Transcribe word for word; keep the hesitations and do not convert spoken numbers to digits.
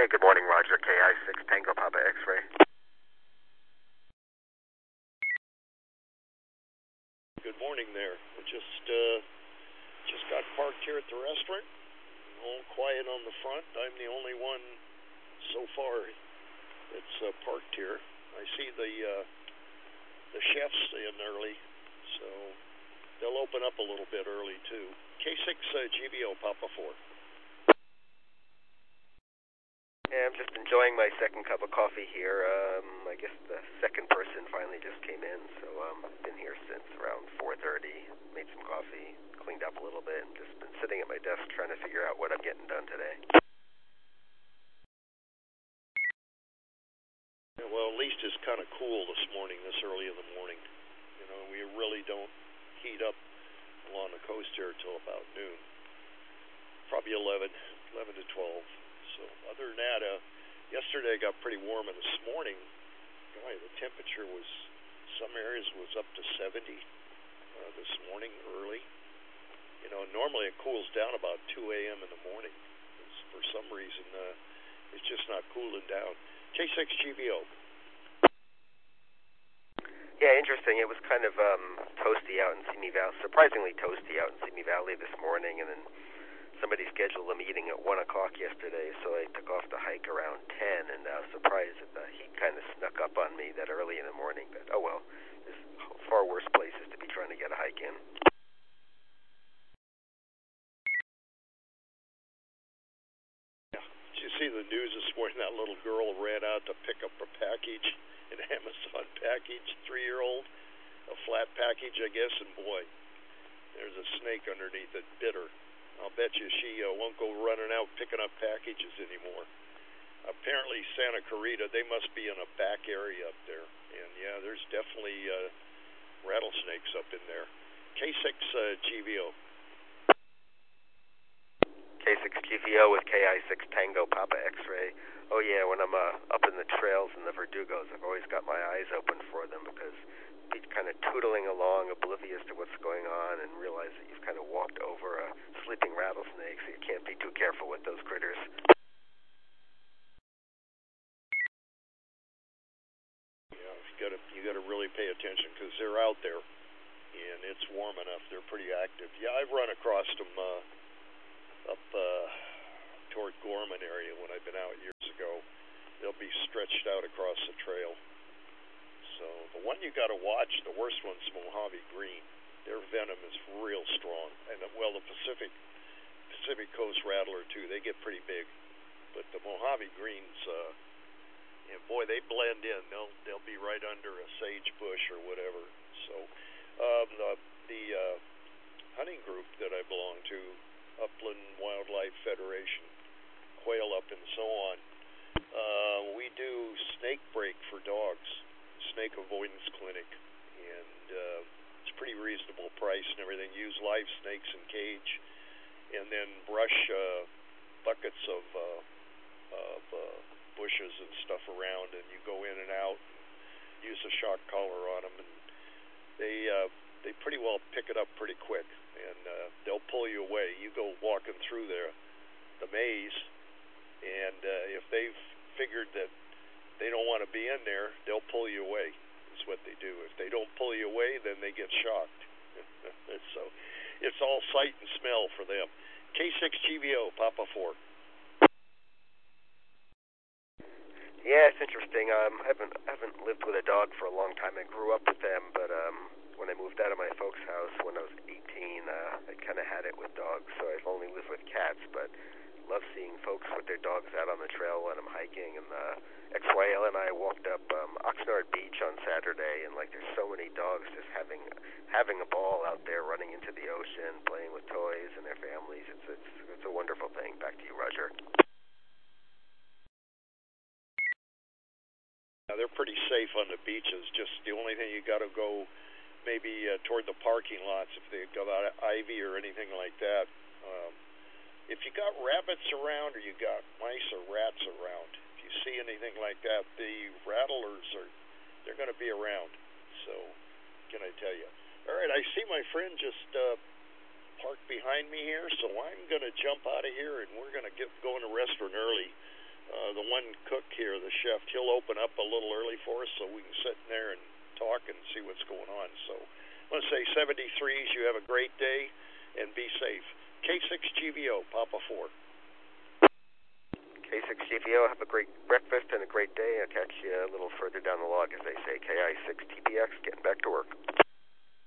Hey, good morning, Roger. K I six Tango Papa X-Ray. Good morning there. We just uh, just got parked here at the restaurant. All quiet on the front. I'm the only one so far that's uh, parked here. I see the uh, the chefs in early, so they'll open up a little bit early too. K six uh, G V O Papa four. Yeah, I'm just enjoying my second cup of coffee here. Um, I guess the second person finally just came in, so um, I've been here since around four thirty. Made some coffee, cleaned up a little bit, and just been sitting at my desk trying to figure out what I'm getting done today. Yeah, well, at least it's kind of cool this morning, this early in the morning. You know, we really don't heat up along the coast here until about noon. Probably eleven, eleven to twelve. So other than that, uh, yesterday got pretty warm, and this morning, boy, the temperature was, some areas was up to seventy uh, this morning early. You know, normally it cools down about two a.m. in the morning. It's, for some reason, uh, it's just not cooling down. K six G V O. Yeah, interesting. It was kind of um, toasty out in Simi Valley, surprisingly toasty out in Simi Valley this morning, and then somebody scheduled a meeting at one o'clock yesterday, so I took off to hike around ten, and I was surprised that the heat kind of snuck up on me that early in the morning. But oh well, there's far worse places to be trying to get a hike in. Yeah. Did you see the news this morning? That little girl ran out to pick up a package, an Amazon package, three-year-old, a flat package, I guess, and boy, there's a snake underneath it, bit her. I'll bet you she uh, won't go running out picking up packages anymore. Apparently Santa Clarita, they must be in a back area up there. And yeah, there's definitely uh, rattlesnakes up in there. K six uh, G V O. K six G V O with K I six Tango Papa X-Ray. Oh yeah, when I'm uh, up in the trails and the Verdugos, I've always got my eyes open for them because be kind of tootling along, oblivious to what's going on, and realize that you've kind of walked over a sleeping rattlesnake, so you can't be too careful with those critters. Yeah, you gotta you gotta really pay attention because they're out there, and it's warm enough. They're pretty active. Yeah, I've run across them uh, up uh, toward Gorman area when I've been out years ago. They'll be stretched out across the trail. So the one you got to watch, the worst one's Mojave Green. Their venom is real strong, and well, the Pacific Pacific Coast rattler too. They get pretty big, but the Mojave Greens, uh, and boy, they blend in. They'll they'll be right under a sage bush or whatever. So um, the the uh, hunting group that I belong to, Upland Wildlife Federation, quail up and so on. Uh, we do snake break for dogs. Snake avoidance clinic, and uh, it's pretty reasonable price and everything. Use live snakes in cage, and then brush uh, buckets of uh, of uh, bushes and stuff around, and you go in and out. And use a shock collar on them, and they uh, they pretty well pick it up pretty quick, and uh, they'll pull you away. You go walking through there, the maze, and uh, if they've figured that they don't want to be in there, they'll pull you away. That's what they do. If they don't pull you away, then they get shocked. So it's all sight and smell for them. K six G V O, Papa four. Yeah, it's interesting. Um, I haven't I haven't lived with a dog for a long time. I grew up with them, but um, when I moved out of my folks' house when I was eighteen, uh, I kind of had it with dogs. So I've only lived with cats, but love seeing folks with their dogs out on the trail when I'm hiking. And the X Y L and I walked up um, Oxnard Beach on Saturday, and like there's so many dogs just having having a ball out there, running into the ocean, playing with toys and their families. It's it's it's a wonderful thing. Back to you, Roger. Now, they're pretty safe on the beaches. Just the only thing you got to go maybe uh, toward the parking lots if they go out ivy or anything like that. Um, if you got rabbits around or you got mice or rats around, if you see anything like that, the rattlers are they're going to be around. So, can I tell you? All right, I see my friend just uh, parked behind me here, so I'm going to jump out of here and we're going to get going to the restaurant early. uh, the one cook here, the chef, he'll open up a little early for us so we can sit in there and talk and see what's going on. So I want to say seventy-threes, you have a great day and be safe. K six G V O, Papa four. K six G V O, have a great breakfast and a great day. I'll catch you a little further down the log, as they say. K I six T B X, getting back to work.